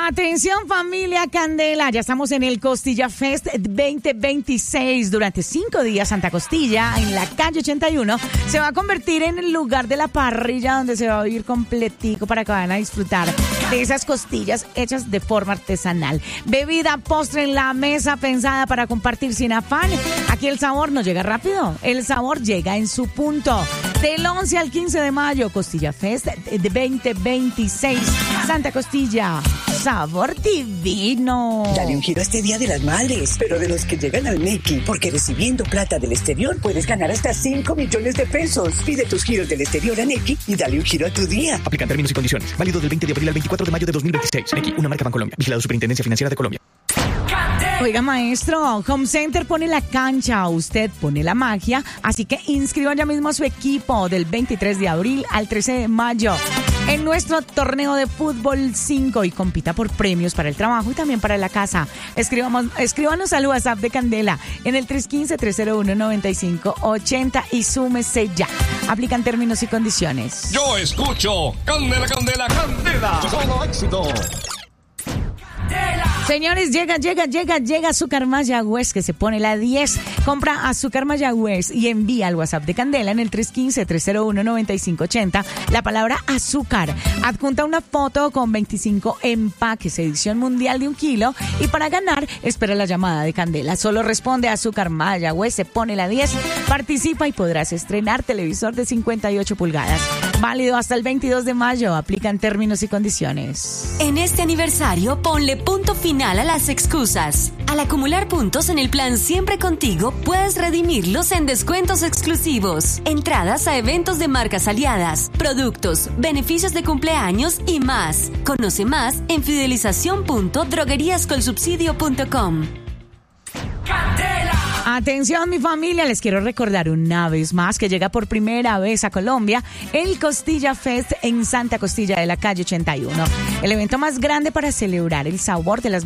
Atención familia Candela, ya estamos en el Costilla Fest 2026. Durante 5 días Santa Costilla, en la calle 81, se va a convertir en el lugar de la parrilla donde se va a vivir completico para que vayan a disfrutar de esas costillas hechas de forma artesanal. Bebida, postre en la mesa pensada para compartir sin afán. Aquí el sabor no llega rápido, el sabor llega en su punto. Del 11 al 15 de mayo, Costilla Fest 2026. Santa Costilla, sabor divino. Dale un giro a este Día de las Madres, pero de los que llegan al Nequi, porque recibiendo plata del exterior puedes ganar hasta 5 millones de pesos. Pide tus giros del exterior a Nequi y dale un giro a tu día. Aplican términos y condiciones. Válido del 20 de abril al 24 de mayo de 2026. Nequi, una marca Bancolombia. Vigilado Superintendencia Financiera de Colombia. Oiga, maestro, Home Center pone la cancha, usted pone la magia, así que inscriban ya mismo a su equipo del 23 de abril al 13 de mayo en nuestro torneo de fútbol 5 y compita por premios para el trabajo y también para la casa. Escríbanos al WhatsApp de Candela en el 315-301-9580 y súmese ya. Aplican términos y condiciones. Yo escucho Candela, Candela, Candela. Solo éxito. Señores, llega Azúcar Mayagüez, que se pone la 10. Compra Azúcar Mayagüez y envía al WhatsApp de Candela en el 315-301-9580 la palabra azúcar. Adjunta una foto con 25 empaques, edición mundial de 1 kilo. Y para ganar, espera la llamada de Candela. Solo responde Azúcar Mayagüez, se pone la 10, participa y podrás estrenar televisor de 58 pulgadas. Válido hasta el 22 de mayo. Aplican términos y condiciones. En este aniversario, ponle punto final a las excusas. Al acumular puntos en el plan Siempre Contigo, puedes redimirlos en descuentos exclusivos, entradas a eventos de marcas aliadas, productos, beneficios de cumpleaños y más. Conoce más en fidelización.drogueriascolsubsidio.com. Atención mi familia, les quiero recordar una vez más que llega por primera vez a Colombia el Costilla Fest en Santa Costilla de la calle 81. El evento más grande para celebrar el sabor de las